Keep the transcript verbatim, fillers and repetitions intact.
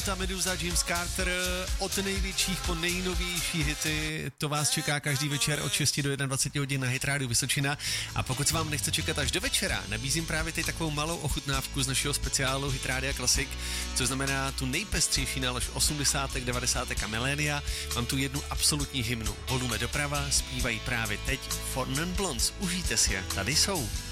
Ta Meduza, James Carter, od největších po nejnovější hity, to vás čeká každý večer od šesti do dvaceti jedna hodin na Hit Radio Vysočina. A pokud se vám nechce čekat až do večera, nabízím právě teď takovou malou ochutnávku z našeho speciálu Hit Radio Classic, což znamená tu nejpestřejší nálož osmdesátek, devadesátek a milénia. Mám tu jednu absolutní hymnu. Volume doprava, zpívají právě teď Four Non Blondes. Užijte si je, tady jsou.